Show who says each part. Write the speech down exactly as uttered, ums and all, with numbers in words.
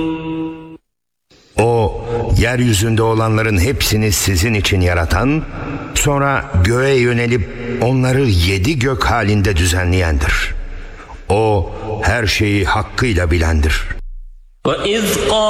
Speaker 1: O, yeryüzünde olanların hepsini sizin için yaratan, sonra göğe yönelip onları yedi gök halinde düzenleyendir. O, her şeyi hakkıyla bilendir.
Speaker 2: وَإِذْ